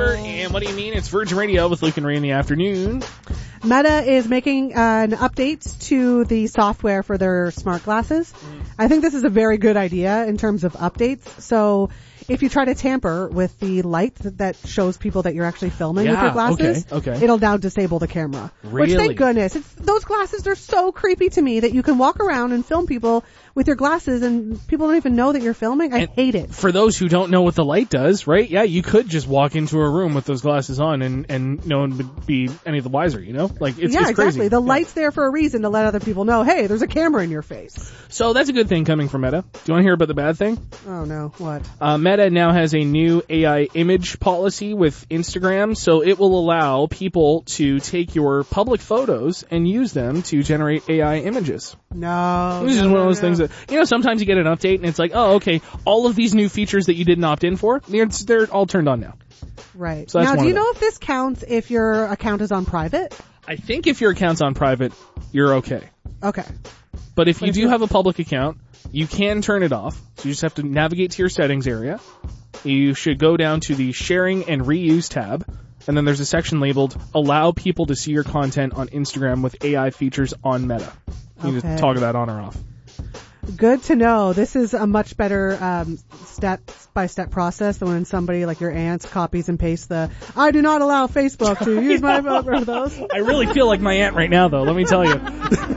Hour. And what do you mean? It's Virgin Radio with Luke and Ray in the afternoon. Meta is making an update to the software for their smart glasses. I think this is a very good idea in terms of updates. So if you try to tamper with the light that shows people that you're actually filming with your glasses, it'll now disable the camera. Really? Which, thank goodness. Those glasses are so creepy to me that you can walk around and film people with your glasses and people don't even know that you're filming. I hate it. For those who don't know what the light does, right? Yeah, you could just walk into a room with those glasses on and no one would be any the wiser, you know? Like, it's exactly. crazy. The light's there for a reason to let other people know, hey, there's a camera in your face. So that's a good thing coming from Meta. Do you want to hear about the bad thing? Oh no, what? Meta now has a new AI image policy with Instagram, so it will allow people to take your public photos and use them to generate AI images. No. This is one of those things that, you know, sometimes you get an update and it's like, oh, okay, all of these new features that you didn't opt in for, they're all turned on now. Right. So now, do you know if this counts if your account is on private? I think if your account's on private, you're okay. Okay. But if you do have a public account, you can turn it off. So you just have to navigate to your settings area. You should go down to the sharing and reuse tab. And then there's a section labeled allow people to see your content on Instagram with AI features on Meta. You can just toggle that on or off. Good to know. This is a much better step-by-step process than when somebody like your aunt copies and pastes the I do not allow Facebook to use my phone for those. I really feel like my aunt right now, though. Let me tell you.